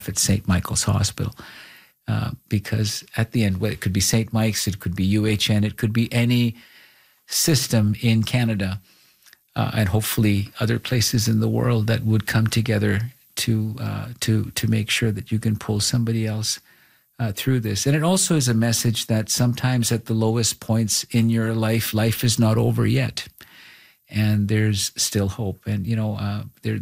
at St. Michael's Hospital. Because at the end, well, it could be St. Mike's, it could be UHN, it could be any system in Canada, and hopefully other places in the world that would come together to make sure that you can pull somebody else through this. And it also is a message that sometimes at the lowest points in your life, life is not over yet. And there's still hope. And,